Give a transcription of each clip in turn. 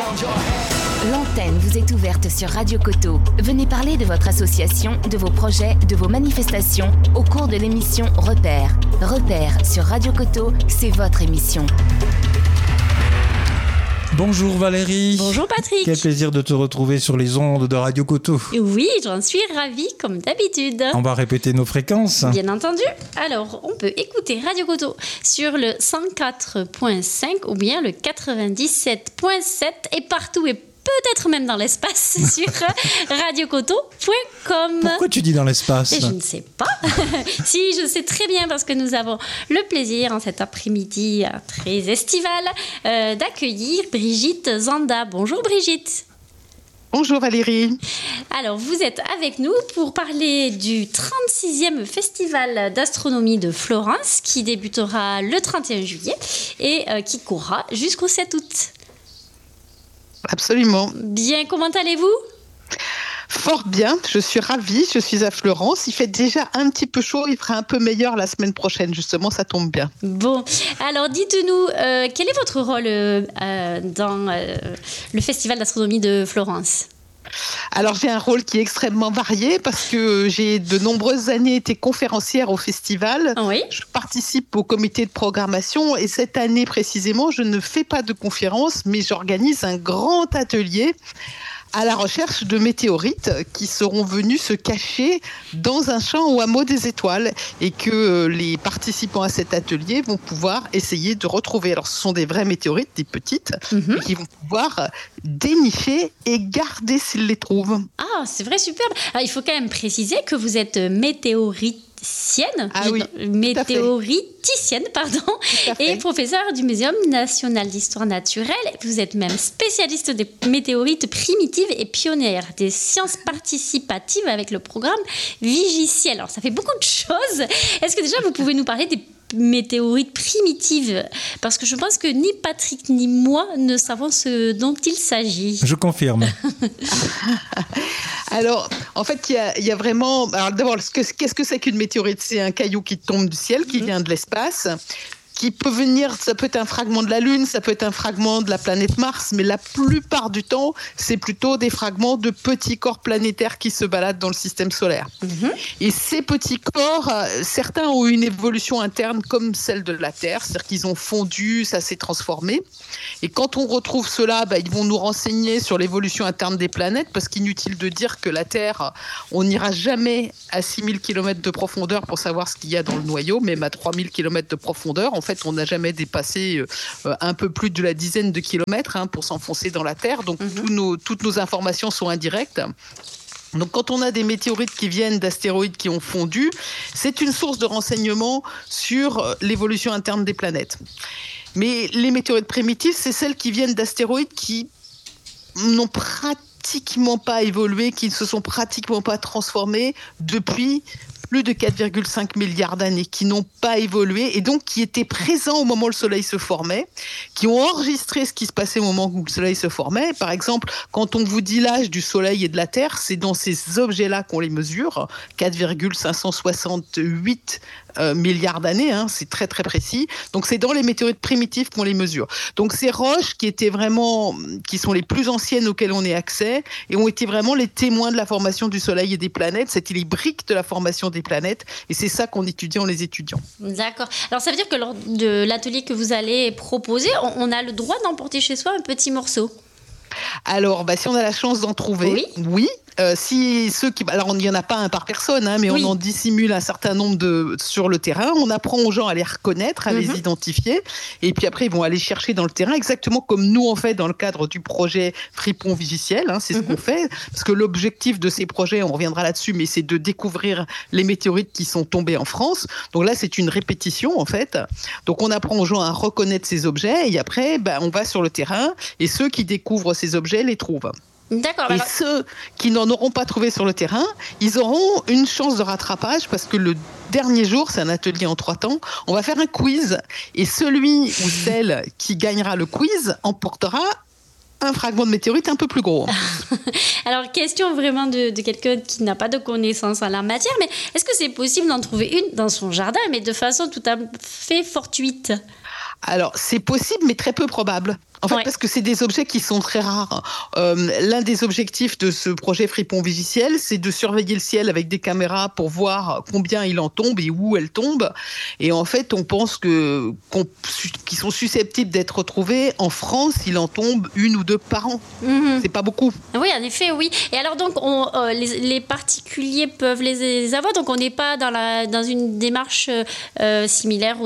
L'antenne vous est ouverte sur Radio Coteau. Venez parler de votre association, de vos projets, de vos manifestations au cours de l'émission Repères. Repères sur Radio Coteau, c'est votre émission. Bonjour Valérie. Bonjour Patrick. Quel plaisir de te retrouver sur les ondes de Radio Coteau. Oui, j'en suis ravie comme d'habitude. On va répéter nos fréquences. Bien entendu. Alors, on peut écouter Radio Coteau sur le 104.5 ou bien le 97.7 et partout et peut-être même dans l'espace sur radiocoteau.com. Pourquoi tu dis dans l'espace ? Et je ne sais pas. Si, je sais très bien parce que nous avons le plaisir en cet après-midi très estival d'accueillir Brigitte Zanda. Bonjour Brigitte. Bonjour Valérie. Alors, vous êtes avec nous pour parler du 36e Festival d'astronomie de Florence qui débutera le 31 juillet et qui courra jusqu'au 7 août. Absolument. Bien, comment allez-vous ? Fort bien, je suis ravie, je suis à Florence. Il fait déjà un petit peu chaud, il fera un peu meilleur la semaine prochaine, justement, ça tombe bien. Bon, alors dites-nous, quel est votre rôle dans le Festival d'astronomie de Florence ? Alors j'ai un rôle qui est extrêmement varié parce que j'ai de nombreuses années été conférencière au festival. Oui. Je participe au comité de programmation et cette année précisément, je ne fais pas de conférence, mais j'organise un grand atelier à la recherche de météorites qui seront venus se cacher dans un champ au hameau des étoiles et que les participants à cet atelier vont pouvoir essayer de retrouver. Alors ce sont des vraies météorites, des petites, qui vont pouvoir dénicher et garder s'ils les trouvent. Ah, c'est vrai, superbe. Alors, il faut quand même préciser que vous êtes météoriticienne, et professeure du Muséum national d'histoire naturelle. Vous êtes même spécialiste des météorites primitives et pionnière des sciences participatives avec le programme Vigiciel. Alors, ça fait beaucoup de choses. Est-ce que déjà, vous pouvez nous parler des météorites primitives, parce que je pense que ni Patrick ni moi ne savons ce dont il s'agit. Je confirme. Alors, en fait, il y a vraiment... Alors d'abord, qu'est-ce que c'est qu'une météorite ? C'est un caillou qui tombe du ciel, qui vient de l'espace, qui peut venir, ça peut être un fragment de la Lune, ça peut être un fragment de la planète Mars, mais la plupart du temps, c'est plutôt des fragments de petits corps planétaires qui se baladent dans le système solaire. Et ces petits corps, certains ont une évolution interne comme celle de la Terre, c'est-à-dire qu'ils ont fondu, ça s'est transformé. Et quand on retrouve cela, ils vont nous renseigner sur l'évolution interne des planètes, parce qu'inutile de dire que la Terre, on n'ira jamais à 6000 km de profondeur pour savoir ce qu'il y a dans le noyau, même à 3000 km de profondeur. En fait, on n'a jamais dépassé un peu plus de la dizaine de kilomètres pour s'enfoncer dans la Terre. Donc, toutes nos informations sont indirectes. Donc, quand on a des météorites qui viennent d'astéroïdes qui ont fondu, c'est une source de renseignement sur l'évolution interne des planètes. Mais les météorites primitives, c'est celles qui viennent d'astéroïdes qui n'ont pratiquement pas évolué, qui ne se sont pratiquement pas transformés depuis plus de 4,5 milliards d'années, qui n'ont pas évolué et donc qui étaient présents au moment où le Soleil se formait, qui ont enregistré ce qui se passait au moment où le Soleil se formait. Par exemple, quand on vous dit l'âge du Soleil et de la Terre, c'est dans ces objets-là qu'on les mesure, 4,568 milliards d'années, c'est très très précis. Donc c'est dans les météorites primitives qu'on les mesure. Donc ces roches qui sont les plus anciennes auxquelles on ait accès et ont été vraiment les témoins de la formation du Soleil et des planètes, c'était les briques de la formation des planètes et c'est ça qu'on étudie en les étudiant. D'accord. Alors ça veut dire que lors de l'atelier que vous allez proposer, on a le droit d'emporter chez soi un petit morceau ? Alors, si on a la chance d'en trouver, oui. Alors, il n'y en a pas un par personne, mais on en dissimule un certain nombre sur le terrain. On apprend aux gens à les reconnaître, à les identifier. Et puis après, ils vont aller chercher dans le terrain, exactement comme nous, on fait dans le cadre du projet Fripon Vigiciel. C'est ce qu'on fait. Parce que l'objectif de ces projets, on reviendra là-dessus, mais c'est de découvrir les météorites qui sont tombées en France. Donc là, c'est une répétition, en fait. Donc, on apprend aux gens à reconnaître ces objets. Et après, on va sur le terrain. Et ceux qui découvrent ces objets les trouvent. D'accord. Et ceux qui n'en auront pas trouvé sur le terrain, ils auront une chance de rattrapage parce que le dernier jour, c'est un atelier en 3 temps, on va faire un quiz et celui ou celle qui gagnera le quiz emportera un fragment de météorite un peu plus gros. Alors, question vraiment de quelqu'un qui n'a pas de connaissances en la matière, mais est-ce que c'est possible d'en trouver une dans son jardin, mais de façon tout à fait fortuite ? Alors, c'est possible, mais très peu probable. En fait, Ouais. parce que c'est des objets qui sont très rares. L'un des objectifs de ce projet Fripon Vigiciel, c'est de surveiller le ciel avec des caméras pour voir combien il en tombe et où elles tombent. Et en fait, on pense qu'ils sont susceptibles d'être retrouvés. En France, il en tombe 1 ou 2 par an. Mhm. C'est pas beaucoup. Oui, en effet, oui. Et alors donc, les particuliers peuvent les avoir, donc on n'est pas dans une démarche similaire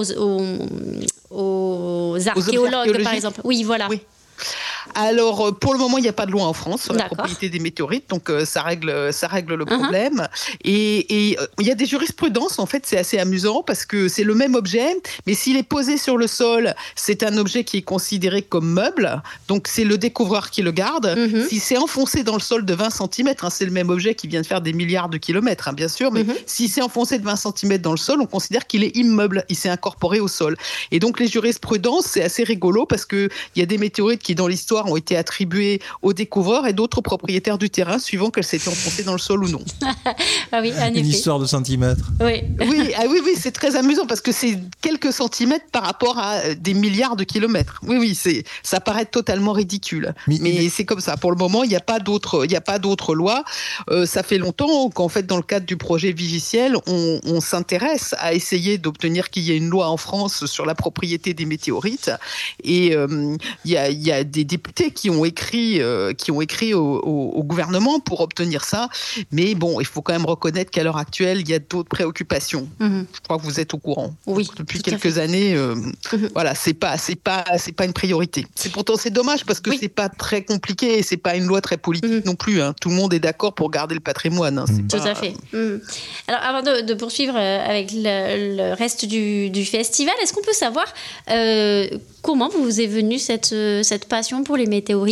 aux archéologues, par archéologiques. exemple. Oui, voilà. Oui. Alors, pour le moment, il n'y a pas de loi en France sur la D'accord. propriété des météorites, donc ça règle le problème. Et il y a des jurisprudences, en fait, c'est assez amusant parce que c'est le même objet, mais s'il est posé sur le sol, c'est un objet qui est considéré comme meuble, donc c'est le découvreur qui le garde. Mhm. Si c'est enfoncé dans le sol de 20 cm, c'est le même objet qui vient de faire des milliards de kilomètres, bien sûr, mais si c'est enfoncé de 20 cm dans le sol, on considère qu'il est immeuble, il s'est incorporé au sol. Et donc les jurisprudences, c'est assez rigolo parce qu'il y a des météorites qui, dans l'histoire, ont été attribuées aux découvreurs et d'autres aux propriétaires du terrain, suivant qu'elles s'étaient enfoncées dans le sol ou non. Ah oui, en Une effet. histoire de centimètres. Oui. Oui, c'est très amusant parce que c'est quelques centimètres par rapport à des milliards de kilomètres. Oui, ça paraît totalement ridicule. Mais c'est comme ça. Pour le moment, il n'y a pas d'autre loi. Ça fait longtemps qu'en fait, dans le cadre du projet Vigiciel, on s'intéresse à essayer d'obtenir qu'il y ait une loi en France sur la propriété des météorites. Et il y a des députés qui ont écrit au gouvernement pour obtenir ça. Mais bon, il faut quand même reconnaître qu'à l'heure actuelle, il y a d'autres préoccupations. Mhm. Je crois que vous êtes au courant. Oui, Depuis tout à quelques années, voilà, c'est pas une priorité. C'est dommage parce que c'est pas très compliqué et c'est pas une loi très politique non plus. Hein. Tout le monde est d'accord pour garder le patrimoine. Hein. C'est Tout à fait. Alors, avant de poursuivre avec le reste du festival, est-ce qu'on peut savoir comment vous est venue cette passion pour les météorites ?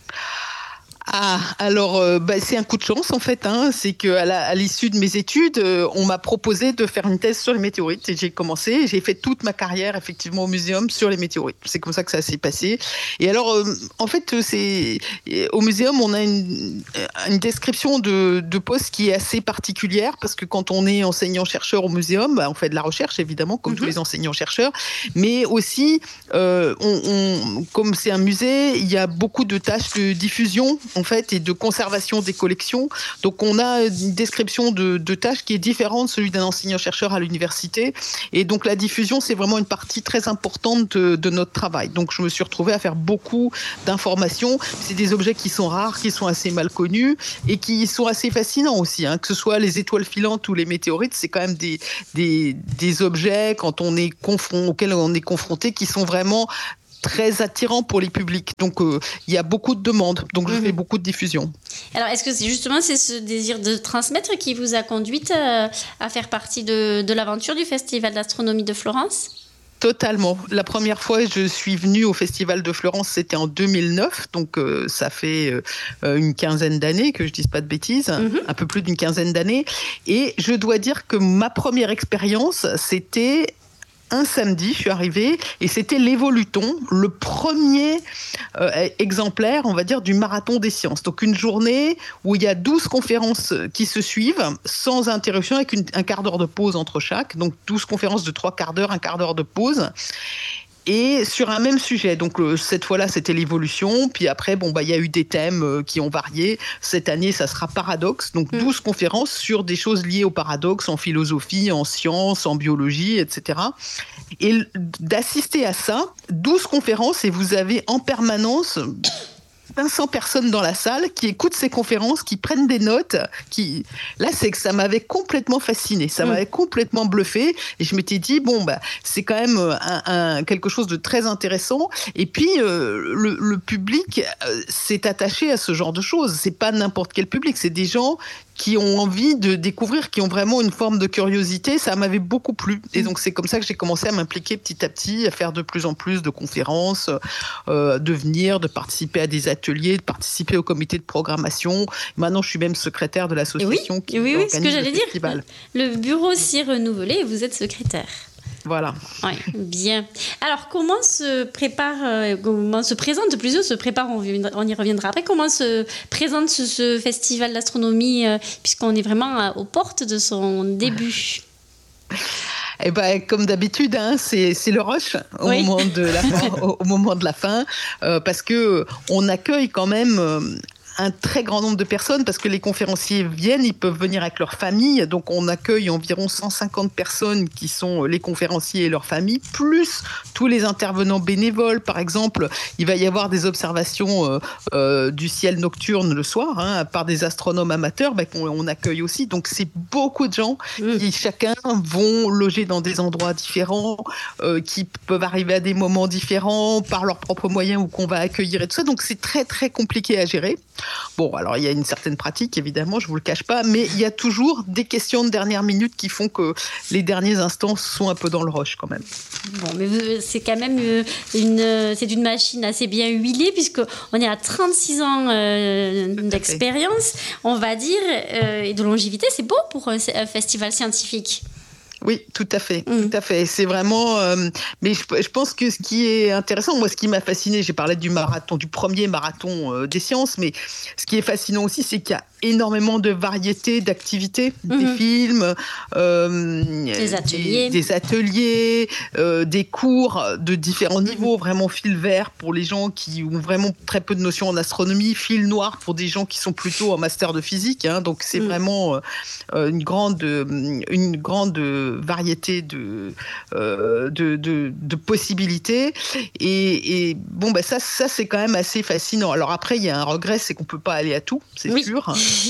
Alors, c'est un coup de chance en fait. Hein. C'est qu'à l'issue de mes études, on m'a proposé de faire une thèse sur les météorites et j'ai commencé. J'ai fait toute ma carrière effectivement au muséum sur les météorites. C'est comme ça que ça s'est passé. Et alors, en fait, au muséum, on a une description de poste qui est assez particulière parce que quand on est enseignant-chercheur au muséum, on fait de la recherche évidemment comme tous les enseignants-chercheurs, mais aussi, comme c'est un musée, il y a beaucoup de tâches de diffusion en fait, et de conservation des collections. Donc, on a une description de tâches qui est différente de celui d'un enseignant-chercheur à l'université. Et donc, la diffusion, c'est vraiment une partie très importante de notre travail. Donc, je me suis retrouvée à faire beaucoup d'informations. C'est des objets qui sont rares, qui sont assez mal connus et qui sont assez fascinants aussi. Hein. Que ce soit les étoiles filantes ou les météorites, c'est quand même des objets auxquels on est confronté qui sont vraiment très attirant pour les publics. Donc, il y a beaucoup de demandes. Donc, je fais beaucoup de diffusion. Alors, est-ce que c'est ce désir de transmettre qui vous a conduite à faire partie de l'aventure du Festival d'astronomie de Florence ? Totalement. La première fois je suis venue au Festival de Florence, c'était en 2009. Donc, ça fait une quinzaine d'années, que je ne dise pas de bêtises, un peu plus d'une quinzaine d'années. Et je dois dire que ma première expérience, c'était un samedi, je suis arrivée, et c'était l'Évoluton, le premier exemplaire, on va dire, du marathon des sciences. Donc une journée où il y a 12 conférences qui se suivent, sans interruption, avec un quart d'heure de pause entre chaque. Donc 12 conférences de 3 quarts d'heure, un quart d'heure de pause. Et sur un même sujet. Donc, cette fois-là, c'était l'évolution. Puis après, il y a eu des thèmes qui ont varié. Cette année, ça sera paradoxe. Donc, 12 conférences sur des choses liées au paradoxe en philosophie, en sciences, en biologie, etc. Et d'assister à ça, 12 conférences, et vous avez en permanence 500 personnes dans la salle qui écoutent ces conférences, qui prennent des notes. Là, c'est que ça m'avait complètement fasciné, ça m'avait complètement bluffé. Et je m'étais dit, c'est quand même quelque chose de très intéressant. Et puis, le public s'est attaché à ce genre de choses. C'est pas n'importe quel public, c'est des gens qui ont envie de découvrir, qui ont vraiment une forme de curiosité. Ça m'avait beaucoup plu. Et donc, c'est comme ça que j'ai commencé à m'impliquer petit à petit, à faire de plus en plus de conférences, de participer à des ateliers, de participer au comité de programmation. Maintenant, je suis même secrétaire de l'association qui organise ce que j'allais le festival. Le bureau s'y renouvelé et vous êtes secrétaire. Voilà. Oui, bien. Alors, comment se prépare, on y reviendra après, comment se présente ce festival d'astronomie, puisqu'on est vraiment aux portes de son début? Eh ben, comme d'habitude, hein, c'est le rush au moment de la fin, au moment de la fin, parce que on accueille quand même un très grand nombre de personnes, parce que les conférenciers viennent, ils peuvent venir avec leur famille, donc on accueille environ 150 personnes qui sont les conférenciers et leurs familles, plus tous les intervenants bénévoles. Par exemple, il va y avoir des observations du ciel nocturne le soir, hein, par des astronomes amateurs, qu'on accueille aussi. Donc c'est beaucoup de gens qui chacun vont loger dans des endroits différents, qui peuvent arriver à des moments différents par leurs propres moyens, ou qu'on va accueillir et tout ça. Donc c'est très très compliqué à gérer. Bon, alors il y a une certaine pratique, évidemment, je ne vous le cache pas, mais il y a toujours des questions de dernière minute qui font que les derniers instants sont un peu dans le rush quand même. Bon, mais c'est quand même c'est une machine assez bien huilée, puisqu'on est à 36 ans d'expérience, on va dire, et de longévité. C'est beau pour un festival scientifique. Oui, tout à fait, tout à fait. C'est vraiment. Mais je pense que ce qui est intéressant, moi, ce qui m'a fasciné, j'ai parlé du marathon, du premier marathon des sciences, mais ce qui est fascinant aussi, c'est qu'il y a énormément de variétés d'activités, des films, des ateliers, des cours de différents niveaux, vraiment fil vert pour les gens qui ont vraiment très peu de notions en astronomie, fil noir pour des gens qui sont plutôt en master de physique, hein, donc c'est vraiment une grande variété de possibilités, et bon, ben ça c'est quand même assez fascinant. Alors après, il y a un regret, c'est qu'on peut pas aller à tout, c'est sûr.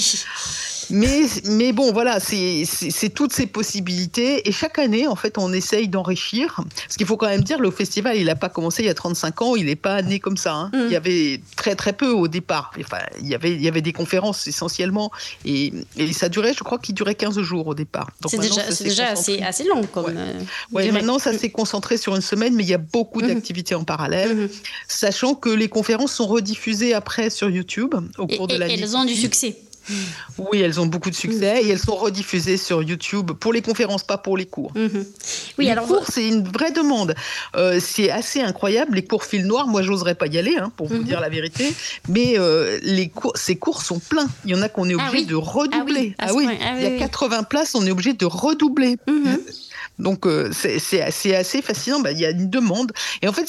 Mais bon, voilà, c'est toutes ces possibilités. Et chaque année, en fait, on essaye d'enrichir. Parce qu'il faut quand même dire, le festival, il n'a pas commencé il y a 35 ans, il n'est pas né comme ça. Hein. Il y avait très, très peu au départ. Enfin, il y avait des conférences essentiellement. Et ça durait, je crois qu'il durait 15 jours au départ. Donc c'est déjà assez long. Maintenant, ça s'est concentré sur une semaine, mais il y a beaucoup d'activités en parallèle. Sachant que les conférences sont rediffusées après sur YouTube au cours de l'année. Et elles ont du succès. Oui, elles ont beaucoup de succès et elles sont rediffusées sur YouTube pour les conférences, pas pour les cours. Oui, les cours, c'est une vraie demande. C'est assez incroyable. Les cours fil noir, moi, j'oserais pas y aller, hein, pour vous dire la vérité. Mais ces cours sont pleins. Il y en a qu'on est obligé de redoubler. Il y a 80 places, on est obligé de redoubler. Donc c'est assez fascinant. Il y a une demande. Et en fait,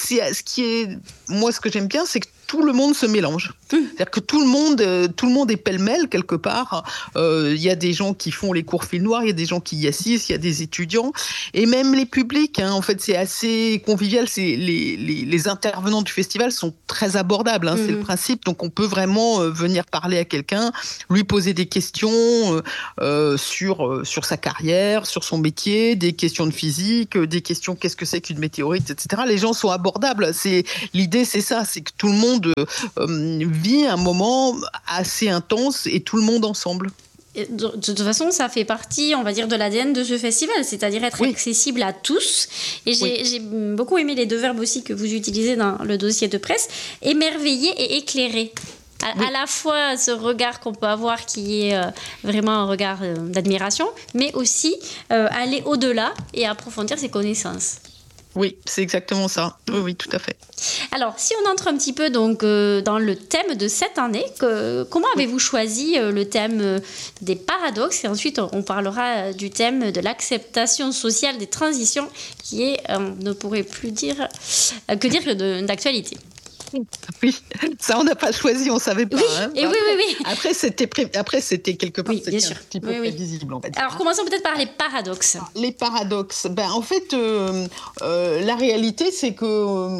ce que j'aime bien, c'est que tout le monde se mélange. C'est-à-dire que tout le monde est pêle-mêle quelque part. Il y a des gens qui font les cours fil noir, il y a des gens qui y assistent, il y a des étudiants, et même les publics. Hein, en fait, c'est assez convivial. Les intervenants du festival sont très abordables. Hein, c'est le principe. Donc, on peut vraiment venir parler à quelqu'un, lui poser des questions sur sa carrière, sur son métier, des questions de physique, des questions qu'est-ce que c'est qu'une météorite, etc. Les gens sont abordables. L'idée, c'est ça, c'est que tout le monde vit un moment assez intense et tout le monde ensemble. De toute façon, ça fait partie, on va dire, de l'ADN de ce festival, c'est-à-dire être accessible à tous. Et j'ai beaucoup aimé les deux verbes aussi que vous utilisez dans le dossier de presse, émerveiller et éclairer. À la fois ce regard qu'on peut avoir qui est vraiment un regard d'admiration, mais aussi aller au-delà et approfondir ses connaissances. Oui, c'est exactement ça. Oui, tout à fait. Alors, si on entre un petit peu donc, dans le thème de cette année, comment avez-vous choisi le thème des paradoxes? Et ensuite, on parlera du thème de l'acceptation sociale des transitions, qui est, on ne pourrait plus dire d'actualité. Oui, ça on n'a pas choisi, on ne savait pas. Oui, hein. oui. Après, c'était quelque part, c'était un petit peu prévisible. On va dire. Alors, commençons peut-être par les paradoxes. Les paradoxes. En fait, la réalité, c'est que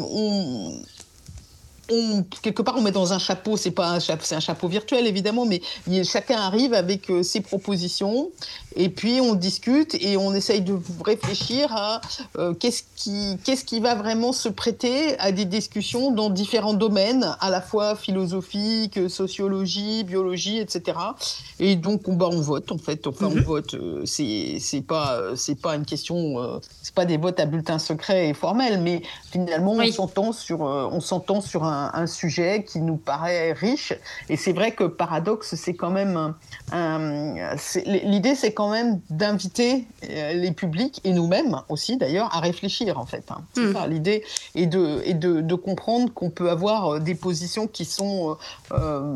quelque part, on met dans un chapeau, c'est un chapeau virtuel évidemment, mais chacun arrive avec ses propositions et puis on discute et on essaye de réfléchir à qu'est-ce qui va vraiment se prêter à des discussions dans différents domaines, à la fois philosophique, sociologie, biologie, etc. Et donc on vote en fait. Enfin, on vote. C'est pas une question. C'est pas des votes à bulletin secret et formel, mais finalement on s'entend sur un sujet qui nous paraît riche. Et c'est vrai que paradoxe, c'est quand même l'idée, c'est quand même d'inviter les publics et nous-mêmes aussi d'ailleurs à réfléchir en fait. Hein. C'est ça l'idée, et de comprendre qu'on peut avoir des positions qui sont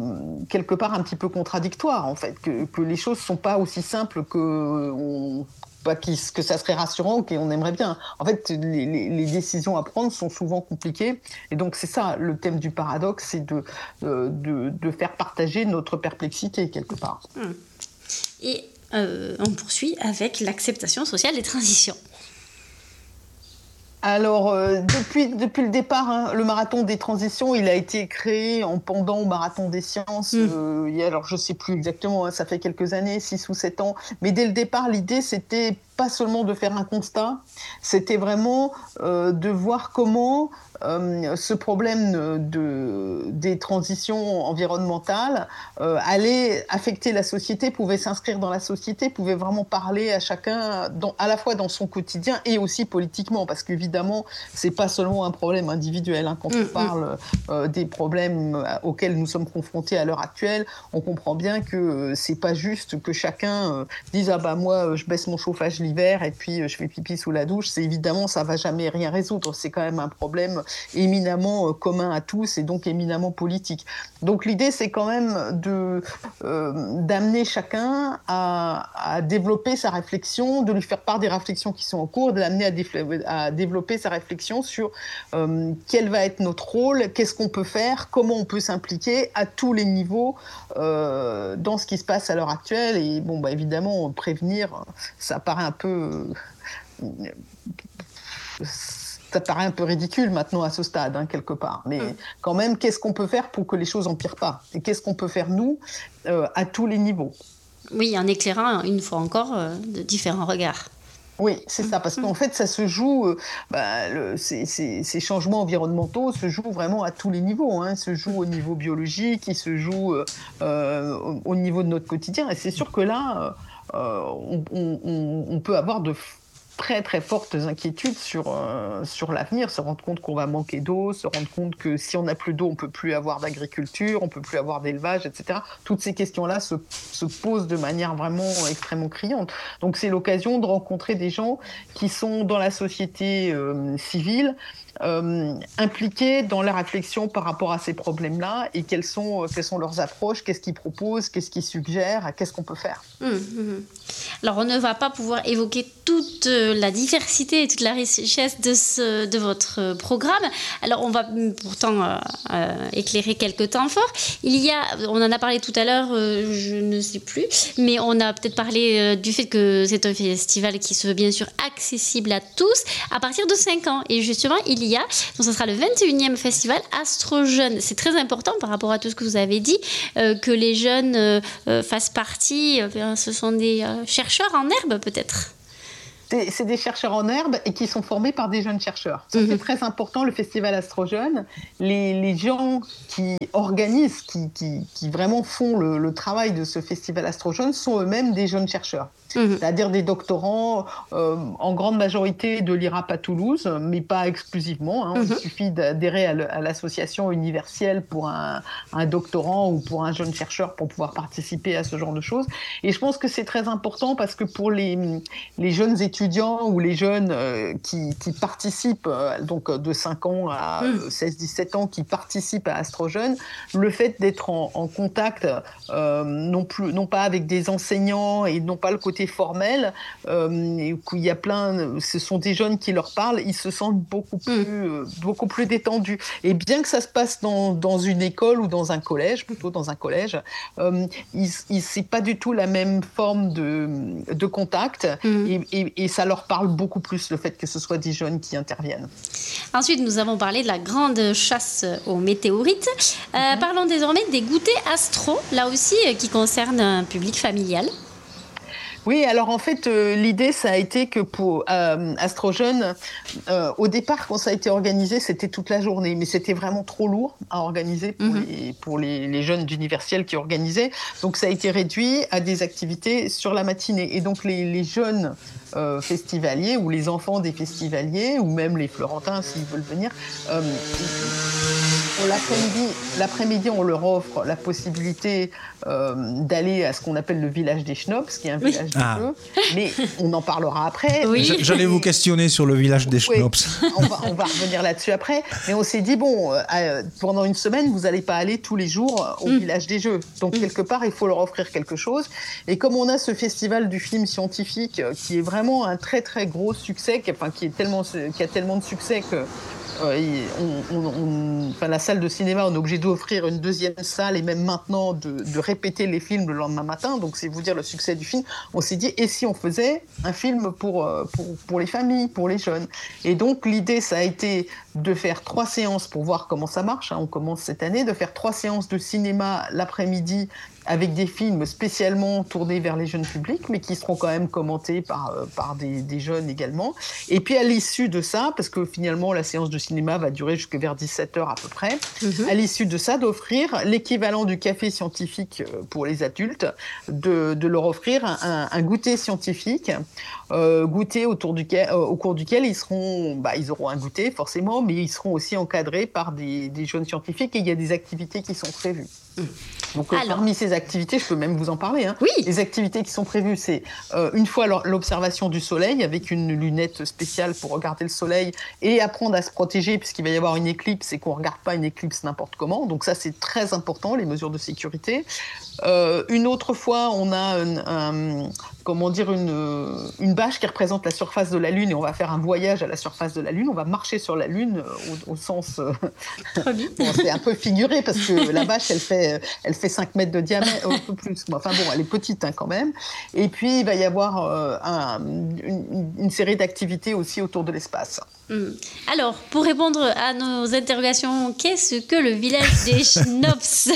quelque part un petit peu contradictoires en fait, que les choses sont pas aussi simples que ça serait rassurant ou qu'on aimerait bien. En fait, les décisions à prendre sont souvent compliquées. Et donc, c'est ça, le thème du paradoxe, c'est de faire partager notre perplexité, quelque part. Et on poursuit avec l'acceptation sociale des transitions. Alors, depuis le départ, le marathon des transitions, il a été créé en pendant au marathon des sciences. Alors, je ne sais plus exactement, ça fait quelques années, 6 ou 7 ans. Mais dès le départ, l'idée, c'était pas seulement de faire un constat, c'était vraiment de voir comment ce problème des transitions environnementales allait affecter la société, pouvait s'inscrire dans la société, pouvait vraiment parler à chacun, à la fois dans son quotidien et aussi politiquement, parce qu'évidemment, c'est pas seulement un problème individuel. Quand on parle des problèmes auxquels nous sommes confrontés à l'heure actuelle, on comprend bien que c'est pas juste que chacun dise « Ah bah moi, je baisse mon chauffage l'hiver et puis je fais pipi sous la douche ». C'est évidemment, ça va jamais rien résoudre. C'est quand même un problème éminemment commun à tous et donc éminemment politique. Donc l'idée, c'est quand même d'amener chacun à développer sa réflexion, de lui faire part des réflexions qui sont en cours, de l'amener à développer sa réflexion sur quel va être notre rôle, qu'est-ce qu'on peut faire, comment on peut s'impliquer à tous les niveaux dans ce qui se passe à l'heure actuelle. Et bon, bah, évidemment, prévenir, ça paraît un peu... Ça paraît un peu ridicule maintenant à ce stade, quelque part. Mais quand même, qu'est-ce qu'on peut faire pour que les choses n'empirent pas ? Et qu'est-ce qu'on peut faire, nous, à tous les niveaux ? Oui, en éclairant, une fois encore, de différents regards. Oui, c'est ça, parce qu'en fait, ça se joue, ces changements environnementaux se jouent vraiment à tous les niveaux. Ils se jouent au niveau biologique, ils se jouent au niveau de notre quotidien. Et c'est sûr que là, on peut avoir de très très fortes inquiétudes sur l'avenir, se rendre compte qu'on va manquer d'eau, se rendre compte que si on n'a plus d'eau, on ne peut plus avoir d'agriculture, on ne peut plus avoir d'élevage, etc. Toutes ces questions-là se posent de manière vraiment extrêmement criante. Donc c'est l'occasion de rencontrer des gens qui sont dans la société civile, impliqués dans la réflexion par rapport à ces problèmes-là et quelles sont leurs approches, qu'est-ce qu'ils proposent, qu'est-ce qu'ils suggèrent, qu'est-ce qu'on peut faire. Alors, on ne va pas pouvoir évoquer toute la diversité et toute la richesse de votre programme. Alors, on va pourtant éclairer quelques temps forts. On en a parlé tout à l'heure, je ne sais plus, mais on a peut-être parlé du fait que c'est un festival qui se veut bien sûr accessible à tous à partir de 5 ans. Et justement, donc ce sera le 21e festival Astro-Jeunes. C'est très important par rapport à tout ce que vous avez dit, que les jeunes fassent partie. Ce sont des chercheurs en herbe, peut-être. C'est des chercheurs en herbe et qui sont formés par des jeunes chercheurs. Ça, c'est très important, le festival Astro-Jeunes. Les gens qui organisent, qui vraiment font le travail de ce festival Astro-Jeunes sont eux-mêmes des jeunes chercheurs. C'est-à-dire des doctorants, en grande majorité de l'IRAP à Toulouse, mais pas exclusivement. Il suffit d'adhérer à l'association universelle pour un doctorant ou pour un jeune chercheur pour pouvoir participer à ce genre de choses. Et je pense que c'est très important parce que pour les jeunes étudiants ou les jeunes qui participent, donc de 5 ans à 16-17 ans, qui participent à Astro-Jeunes, le fait d'être en contact, non pas avec des enseignants et non pas le côté formel, et qu'il y a ce sont des jeunes qui leur parlent, ils se sentent beaucoup plus détendus. Et bien que ça se passe dans une école ou dans un collège, plutôt dans un collège, c'est pas du tout la même forme de contact, et ça leur parle beaucoup plus, le fait que ce soit des jeunes qui interviennent. Ensuite, nous avons parlé de la grande chasse aux météorites. Parlons désormais des goûters astro, là aussi, qui concernent un public familial. Oui, alors en fait, l'idée, ça a été que pour Astro-Jeunes, au départ, quand ça a été organisé, c'était toute la journée, mais c'était vraiment trop lourd à organiser pour les jeunes d'Universiel qui organisaient. Donc ça a été réduit à des activités sur la matinée. Et donc les jeunes festivaliers ou les enfants des festivaliers, ou même les Florentins s'ils veulent venir, L'après-midi, on leur offre la possibilité d'aller à ce qu'on appelle le village des Schnopps, qui est un village de jeux, mais on en parlera après. Oui. J'allais vous questionner sur le village des Schnopps. On va revenir là-dessus après, mais on s'est dit, pendant une semaine, vous n'allez pas aller tous les jours au village des jeux. Donc, quelque part, il faut leur offrir quelque chose. Et comme on a ce festival du film scientifique qui est vraiment un très, très gros succès, qui a tellement de succès que la salle de cinéma, on est obligé d'offrir une deuxième salle et même maintenant de répéter les films le lendemain matin. Donc, c'est vous dire le succès du film. On s'est dit, et si on faisait un film pour les familles, pour les jeunes? Et donc, l'idée, ça a été de faire 3 séances pour voir comment ça marche. On commence cette année, de faire 3 séances de cinéma l'après-midi avec des films spécialement tournés vers les jeunes publics, mais qui seront quand même commentés par des jeunes également. Et puis à l'issue de ça, parce que finalement la séance de cinéma va durer jusqu'à vers 17h à peu près, à l'issue de ça, d'offrir l'équivalent du café scientifique pour les adultes, de leur offrir un goûter scientifique, goûter au cours duquel ils auront un goûter forcément, mais ils seront aussi encadrés par des jeunes scientifiques, et il y a des activités qui sont prévues. Donc, parmi ces activités, je peux même vous en parler. Oui. Les activités qui sont prévues, c'est une fois l'observation du soleil avec une lunette spéciale pour regarder le soleil et apprendre à se protéger puisqu'il va y avoir une éclipse et qu'on ne regarde pas une éclipse n'importe comment. Donc ça, c'est très important, les mesures de sécurité. Une autre fois, on a une bâche qui représente la surface de la Lune et on va faire un voyage à la surface de la Lune. On va marcher sur la Lune au sens... c'est un peu figuré parce que la bâche, elle fait 5 mètres de diamètre, un peu plus. Enfin bon, elle est petite quand même. Et puis, il va y avoir une série d'activités aussi autour de l'espace. Alors, pour répondre à nos interrogations, qu'est-ce que le village des Schnopps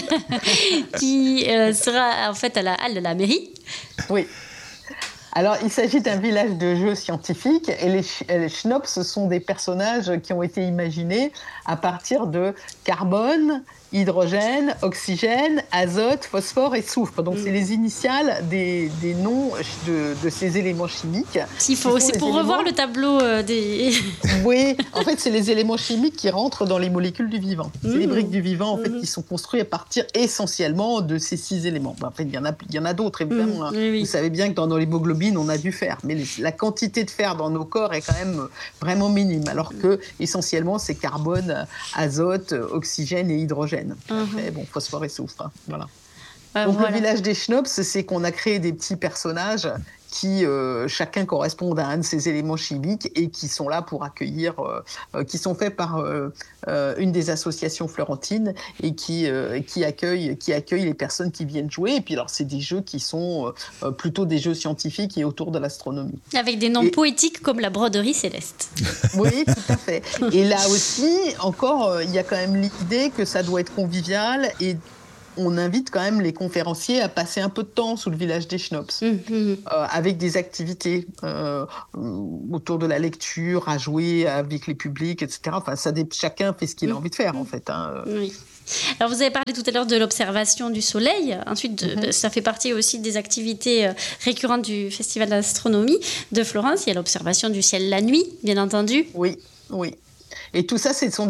qui sera en fait à la halle de la mairie? Oui. Alors, il s'agit d'un village de jeux scientifiques et les Schnopps, ce sont des personnages qui ont été imaginés à partir de carbone, hydrogène, oxygène, azote, phosphore et soufre. Donc, c'est les initiales des noms de ces éléments chimiques. C'est pour revoir le tableau des... Oui, en fait, c'est les éléments chimiques qui rentrent dans les molécules du vivant. C'est les briques du vivant, en fait, qui sont construites à partir essentiellement de ces 6 éléments. En fait, il y en a d'autres, évidemment. Oui. Vous savez bien que dans l'hémoglobine, on a du fer. Mais la quantité de fer dans nos corps est quand même vraiment minime. Alors que, essentiellement, c'est carbone, azote, oxygène et hydrogène. Après, phosphore et soufre. Voilà. Donc, le village des Schnopps, c'est qu'on a créé des petits personnages qui chacun correspondent à un de ces éléments chimiques et qui sont là pour accueillir, qui sont faits par une des associations florentines et qui accueille les personnes qui viennent jouer. Et puis alors, c'est des jeux qui sont plutôt des jeux scientifiques et autour de l'astronomie. Avec des noms poétiques comme la broderie céleste. Oui, tout à fait. Et là aussi, encore, il y a quand même l'idée que ça doit être convivial et on invite quand même les conférenciers à passer un peu de temps sous le village des Schnopps, avec des activités autour de la lecture, à jouer avec les publics, etc. Enfin, chacun fait ce qu'il a envie de faire, en fait. Oui. Alors, vous avez parlé tout à l'heure de l'observation du soleil. Ensuite, ça fait partie aussi des activités récurrentes du Festival d'astronomie de Florence. Il y a l'observation du ciel la nuit, bien entendu. Oui. Et tout ça, ce sont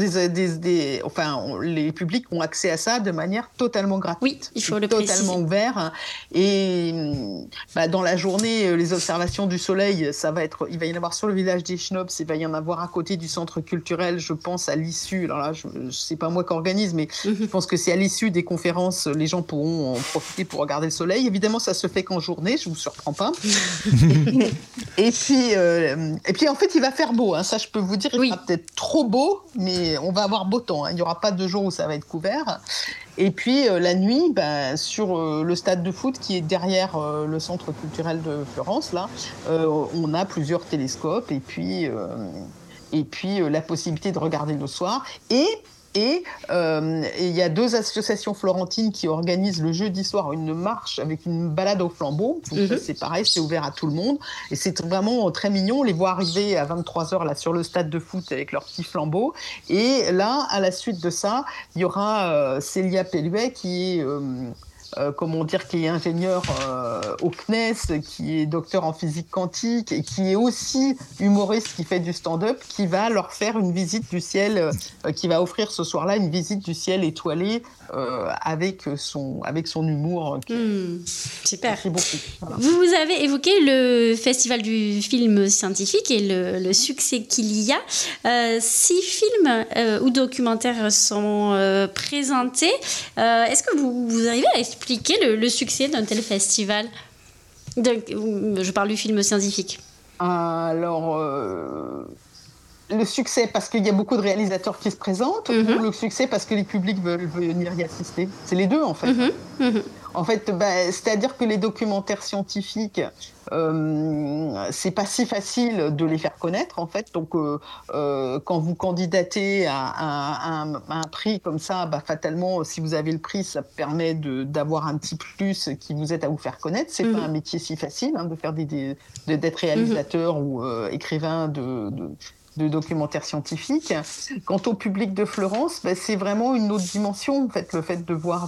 les publics ont accès à ça de manière totalement gratuite. Oui, il faut le préciser. Totalement ouvert. Et dans la journée, les observations du soleil, il va y en avoir sur le village des Schnopps, il va y en avoir à côté du centre culturel, je pense, à l'issue. Alors là, c'est pas moi qui organise, mais je pense que c'est à l'issue des conférences, les gens pourront en profiter pour regarder le soleil. Évidemment, ça se fait qu'en journée, je vous surprends pas. et puis, en fait, il va faire beau. Ça, je peux vous dire, il sera peut-être trop beau, mais on va avoir beau temps. Il n'y aura pas de jour où ça va être couvert. Et puis, la nuit, sur le stade de foot qui est derrière le centre culturel de Florence, là, on a plusieurs télescopes et puis la possibilité de regarder le soir. Et il y a 2 associations florentines qui organisent le jeudi soir une marche avec une balade au flambeau. Donc c'est pareil, c'est ouvert à tout le monde. Et c'est vraiment très mignon. On les voit arriver à 23h là, sur le stade de foot avec leurs petits flambeaux. Et là, à la suite de ça, il y aura Célia Pelluet qui est qui est ingénieur au CNES, qui est docteur en physique quantique et qui est aussi humoriste, qui fait du stand-up, qui va leur faire une visite du ciel, qui va offrir ce soir-là une visite du ciel étoilé avec son humour. Super. Beaucoup. Voilà. Vous avez évoqué le Festival du film scientifique et le succès qu'il y a. 6 films ou documentaires sont présentés. Est-ce que vous arrivez à expliquer le succès d'un tel festival ? Je parle du film scientifique. Alors, le succès parce qu'il y a beaucoup de réalisateurs qui se présentent, ou le succès parce que les publics veulent venir y assister. C'est les deux, en fait. En fait, c'est-à-dire que les documentaires scientifiques, c'est pas si facile de les faire connaître, en fait. Donc, quand vous candidatez à un prix comme ça, fatalement, si vous avez le prix, ça permet d'avoir un petit plus qui vous aide à vous faire connaître. C'est pas un métier si facile de faire d'être réalisateur ou écrivain de documentaires scientifiques. Quant au public de Florence, c'est vraiment une autre dimension, en fait, le fait de voir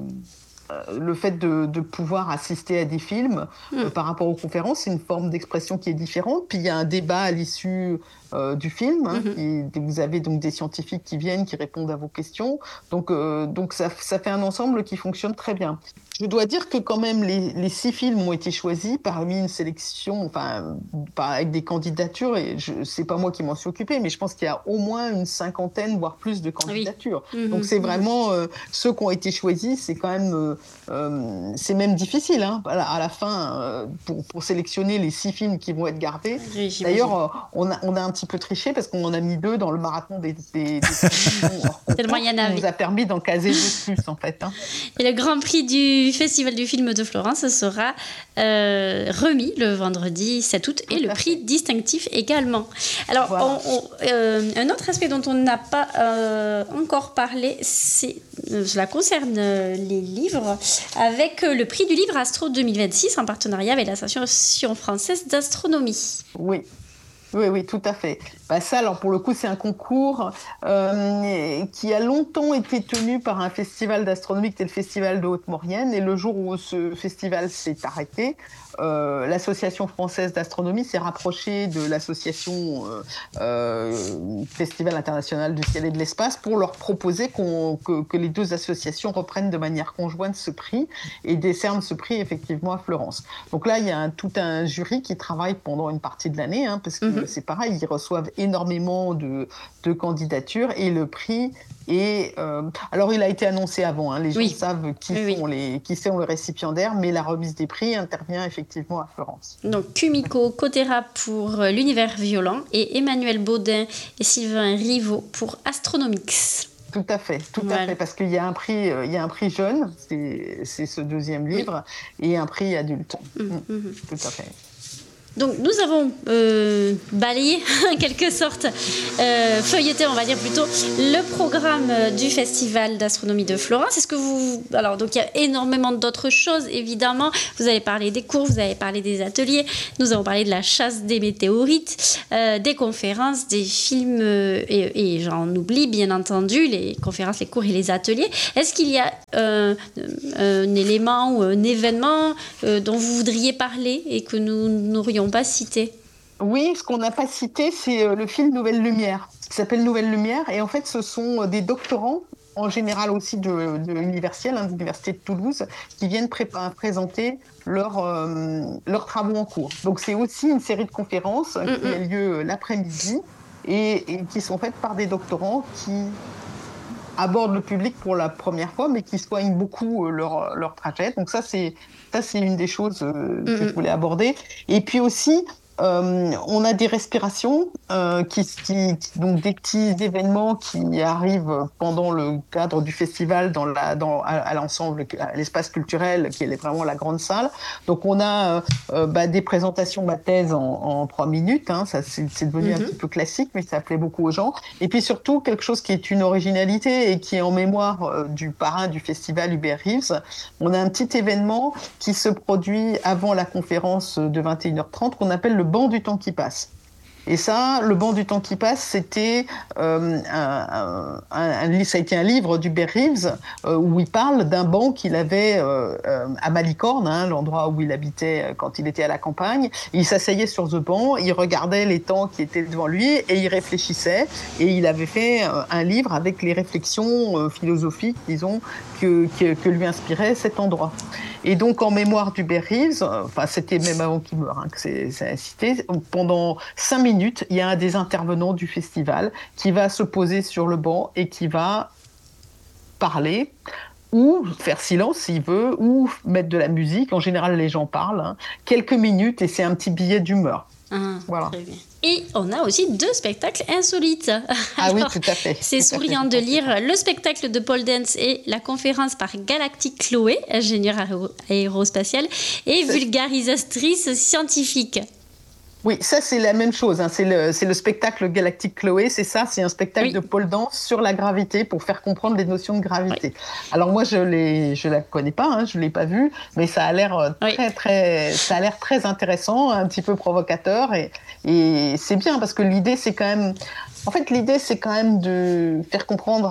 le fait de pouvoir assister à des films par rapport aux conférences, c'est une forme d'expression qui est différente. Puis il y a un débat à l'issue du film. Vous avez donc des scientifiques qui viennent, qui répondent à vos questions. Donc ça fait un ensemble qui fonctionne très bien. Je dois dire que quand même les 6 films ont été choisis parmi une sélection, avec des candidatures, et c'est pas moi qui m'en suis occupée, mais je pense qu'il y a au moins une 50aine, voire plus de candidatures. Donc c'est vraiment ceux qui ont été choisis, c'est quand même c'est même difficile à la fin pour sélectionner les 6 films qui vont être gardés. Oui, d'ailleurs, on a un petit peu triché parce qu'on en a mis 2 dans le marathon des tellement il y en avait. Ça nous a permis d'en caser 2 de plus, en fait. Et le Grand Prix du Festival du film de Florence sera remis le vendredi 7 août et le prix distinctif également. Alors, voilà. Un autre aspect dont on n'a pas encore parlé, cela concerne les livres, avec le prix du livre Astro 2026 en partenariat avec l'Association française d'astronomie. Oui, tout à fait. Ça, alors pour le coup, c'est un concours qui a longtemps été tenu par un festival d'astronomie qui était le Festival de Haute-Maurienne. Et le jour où ce festival s'est arrêté, l'Association française d'astronomie s'est rapprochée de l'Association Festival international du ciel et de l'espace pour leur proposer que les 2 associations reprennent de manière conjointe ce prix et décernent ce prix effectivement à Florence. Donc là, il y a tout un jury qui travaille pendant une partie de l'année, parce que c'est pareil, ils reçoivent énormément de candidatures et le prix est... alors, il a été annoncé avant, les gens savent qui sont les récipiendaires, mais la remise des prix intervient effectivement à Florence. Donc, Kumiko Kotera pour l'univers violent et Emmanuel Baudin et Sylvain Rivaud pour Astronomix. Tout à fait, parce qu'il y a un prix jeune, c'est ce 2e livre, et un prix adulte. Tout à fait. Donc nous avons balayé en quelque sorte, feuilleté on va dire plutôt, le programme du Festival d'astronomie de Florence. Est-ce que alors donc il y a énormément d'autres choses évidemment. Vous avez parlé des cours, vous avez parlé des ateliers, nous avons parlé de la chasse des météorites, des conférences, des films et j'en oublie bien entendu les conférences, les cours et les ateliers. Est-ce qu'il y a un élément ou un événement dont vous voudriez parler et que nous n'aurions pas cité? Oui, ce qu'on n'a pas cité, c'est le film Nouvelle Lumière, qui s'appelle Nouvelle Lumière. Et en fait, ce sont des doctorants, en général aussi de l'université, de l'Université de Toulouse, qui viennent présenter leurs travaux en cours. Donc, c'est aussi une série de conférences qui a lieu l'après-midi et qui sont faites par des doctorants qui abordent le public pour la première fois, mais qui soignent beaucoup leur trajet. Donc ça, c'est une des choses que je voulais aborder. Et puis aussi, on a des respirations, donc des petits événements qui arrivent pendant le cadre du festival à l'ensemble, à l'espace culturel, qui est vraiment la grande salle. Donc on a des présentations de ma thèse en 3 minutes. Ça c'est devenu un petit peu classique, mais ça plaît beaucoup aux gens. Et puis surtout quelque chose qui est une originalité et qui est en mémoire du parrain du festival, Hubert Reeves. On a un petit événement qui se produit avant la conférence de 21h30 qu'on appelle le banc du temps qui passe. Et ça, Le banc du temps qui passe, c'était ça a été un livre d'Hubert Reeves où il parle d'un banc qu'il avait à Malicorne, l'endroit où il habitait quand il était à la campagne. Et il s'asseyait sur ce banc, il regardait les temps qui étaient devant lui et il réfléchissait. Et il avait fait un livre avec les réflexions philosophiques, disons, que lui inspirait cet endroit. Et donc, en mémoire d'Hubert Reeves, c'était même avant qu'il meure que c'est cité, pendant 5 minutes, il y a un des intervenants du festival qui va se poser sur le banc et qui va parler ou faire silence s'il veut, ou mettre de la musique. En général, les gens parlent. Quelques minutes et c'est un petit billet d'humeur. Voilà. Très bien. Et on a aussi 2 spectacles insolites. Alors, oui, tout à fait. C'est souriant de lire le spectacle de Paul Dance et la conférence par Galactic Chloé, ingénieure aérospatiale et vulgarisatrice scientifique. Oui, ça c'est la même chose. C'est le spectacle Galactic Chloé, c'est ça, c'est un spectacle de Paul Dance sur la gravité pour faire comprendre les notions de gravité. Oui. Alors moi je la connais pas, je l'ai pas vue, mais ça a l'air très intéressant, un petit peu provocateur et c'est bien parce que l'idée c'est quand même de faire comprendre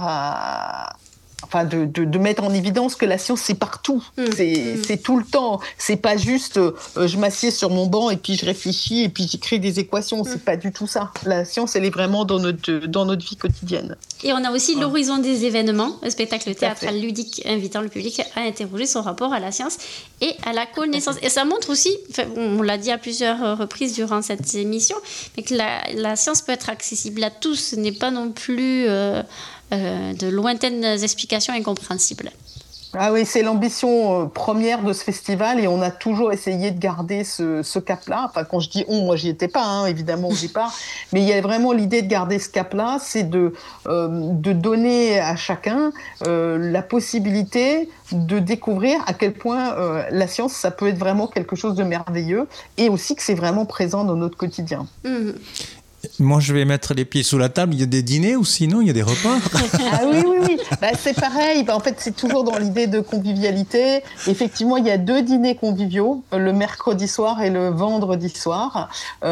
de mettre en évidence que la science, c'est partout. C'est tout le temps. C'est pas juste je m'assieds sur mon banc et puis je réfléchis et puis j'écris des équations. C'est pas du tout ça. La science, elle est vraiment dans notre vie quotidienne. Et on a aussi l'horizon des événements, un spectacle théâtral ludique invitant le public à interroger son rapport à la science et à la connaissance. Et ça montre aussi, on l'a dit à plusieurs reprises durant cette émission, mais que la science peut être accessible à tous. Ce n'est pas non plus de lointaines explications incompréhensibles. Ah oui, c'est l'ambition première de ce festival et on a toujours essayé de garder ce cap-là. Enfin, quand je dis on, moi j'y étais pas, évidemment au départ, mais il y a vraiment l'idée de garder ce cap-là, c'est de donner à chacun la possibilité de découvrir à quel point la science, ça peut être vraiment quelque chose de merveilleux et aussi que c'est vraiment présent dans notre quotidien. Moi, je vais mettre les pieds sous la table. Il y a des dîners ou sinon, il y a des repas. Ah oui. C'est pareil. En fait, c'est toujours dans l'idée de convivialité. Effectivement, il y a 2 dîners conviviaux, le mercredi soir et le vendredi soir.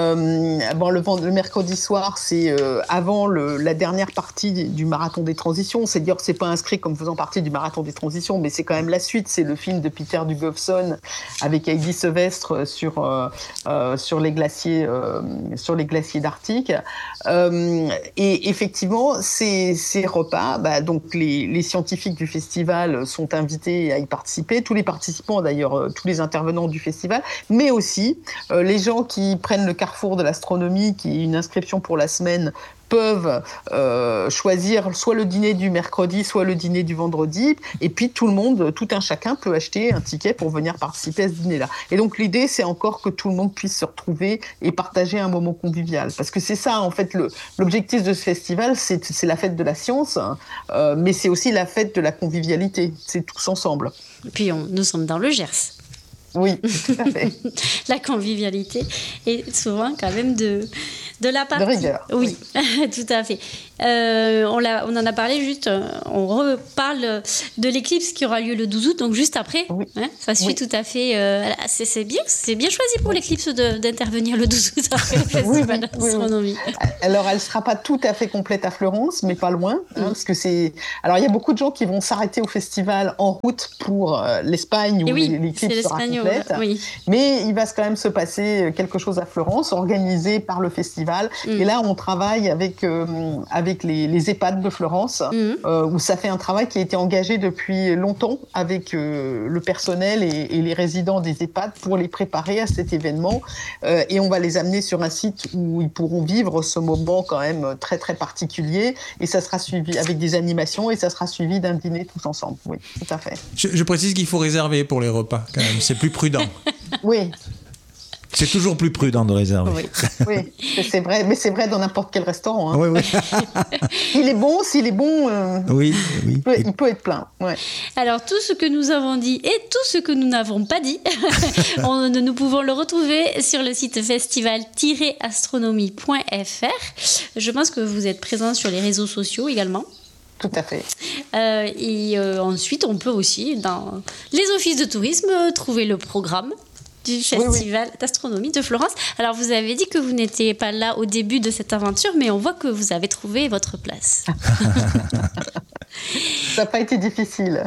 Le mercredi soir, c'est avant la dernière partie du Marathon des Transitions. C'est-à-dire que c'est pas inscrit comme faisant partie du Marathon des Transitions, mais c'est quand même la suite. C'est le film de Peter Dugowson avec Heidi Sevestre sur les glaciers d'Arctique. Et effectivement, ces repas, donc les scientifiques du festival sont invités à y participer, tous les participants d'ailleurs, tous les intervenants du festival, mais aussi les gens qui prennent le carrefour de l'astronomie, qui est une inscription pour la semaine, peuvent choisir soit le dîner du mercredi, soit le dîner du vendredi, et puis tout un chacun peut acheter un ticket pour venir participer à ce dîner-là. Et donc l'idée, c'est encore que tout le monde puisse se retrouver et partager un moment convivial, parce que c'est ça en fait l'objectif de ce festival, c'est la fête de la science, mais c'est aussi la fête de la convivialité, c'est tous ensemble. Et puis nous sommes dans le Gers. Oui, tout à fait. La convivialité est souvent quand même de la partie. De rigueur. Oui, tout à fait. On en a parlé juste, on reparle de l'éclipse qui aura lieu le 12 août, donc juste après. Oui. Ça suit tout à fait. C'est bien choisi pour l'éclipse d'intervenir le 12 août après le festival d'astronomie. Alors, elle ne sera pas tout à fait complète à Florence, mais pas loin. Parce que alors, il y a beaucoup de gens qui vont s'arrêter au festival en route pour l'Espagne où l'éclipse sera complète. Oui. Mais il va quand même se passer quelque chose à Florence, organisé par le festival. Et là, on travaille avec les EHPAD de Florence, où ça fait un travail qui a été engagé depuis longtemps avec le personnel et les résidents des EHPAD pour les préparer à cet événement. Et on va les amener sur un site où ils pourront vivre ce moment quand même très, très particulier. Et ça sera suivi avec des animations et ça sera suivi d'un dîner tous ensemble. Oui, tout à fait. Je précise qu'il faut réserver pour les repas quand même. C'est plus prudent. Oui. C'est toujours plus prudent de réserver. Oui, c'est vrai, mais c'est vrai dans n'importe quel restaurant. Oui. Il est bon, s'il est bon, oui. Il peut être plein. Ouais. Alors, tout ce que nous avons dit et tout ce que nous n'avons pas dit, nous pouvons le retrouver sur le site festival-astronomie.fr. Je pense que vous êtes présents sur les réseaux sociaux également. Tout à fait. Et ensuite, on peut aussi, dans les offices de tourisme, trouver le programme. du Festival d'astronomie de Florence. Alors, vous avez dit que vous n'étiez pas là au début de cette aventure, mais on voit que vous avez trouvé votre place. Ça n'a pas été difficile.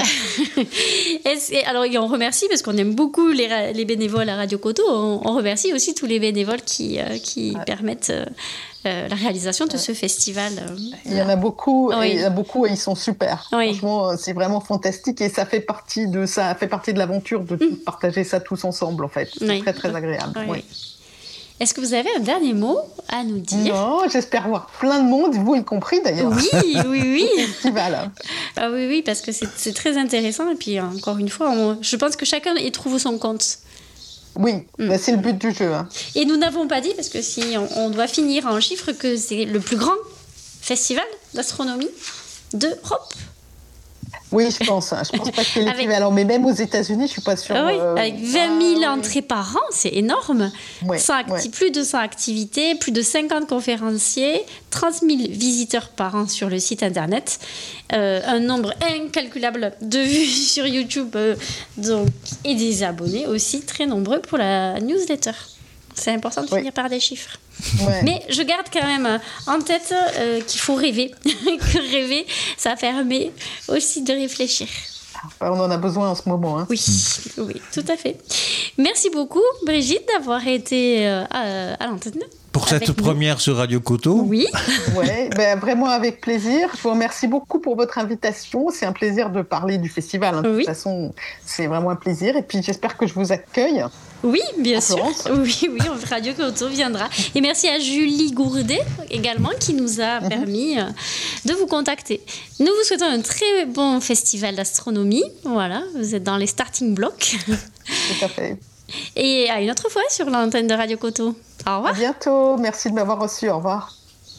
Alors, on remercie, parce qu'on aime beaucoup les bénévoles à Radio Coteau, on remercie aussi tous les bénévoles qui permettent la réalisation de ce festival. Il y en a beaucoup, et ils sont super. Oui. Franchement, c'est vraiment fantastique et ça fait partie de l'aventure de partager ça tous ensemble, en fait. C'est très, très agréable. Oui. Oui. Est-ce que vous avez un dernier mot à nous dire? Non, j'espère voir plein de monde, vous y compris d'ailleurs. Oui. Festival. Ah oui, parce que c'est très intéressant. Et puis, encore une fois, je pense que chacun y trouve son compte. Oui, c'est le but du jeu. Hein. Et nous n'avons pas dit, parce que si on doit finir en chiffres, que c'est le plus grand festival d'astronomie d'Europe. Oui, je pense pas qu'il y ait l'équivalent. Mais même aux États-Unis, je ne suis pas sûre. Avec 20 000 entrées par an, c'est énorme. Plus de 100 activités, plus de 50 conférenciers, 30 000 visiteurs par an sur le site internet, un nombre incalculable de vues sur YouTube et des abonnés aussi très nombreux pour la newsletter. C'est important de finir par des chiffres. Ouais. Mais je garde quand même en tête qu'il faut rêver. Que rêver, ça permet aussi de réfléchir. On en a besoin en ce moment. Hein. Oui, tout à fait. Merci beaucoup, Brigitte, d'avoir été à l'antenne. Pour cette première sur Radio Coteau. Oui. Vraiment avec plaisir. Je vous remercie beaucoup pour votre invitation. C'est un plaisir de parler du festival. Hein. De toute façon, c'est vraiment un plaisir. Et puis, j'espère que je vous accueille. Oui, bien sûr. Oui, Radio Coteau viendra. Et merci à Julie Gourdet également qui nous a permis de vous contacter. Nous vous souhaitons un très bon festival d'astronomie. Voilà, vous êtes dans les starting blocks. Tout à fait. Et à une autre fois sur l'antenne de Radio Coteau. Au revoir. À bientôt. Merci de m'avoir reçu. Au revoir.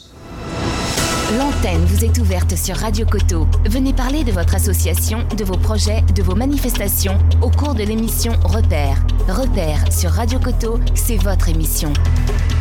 L'antenne vous est ouverte sur Radio Coteau. Venez parler de votre association, de vos projets, de vos manifestations au cours de l'émission Repère. Repère sur Radio Coteau, c'est votre émission.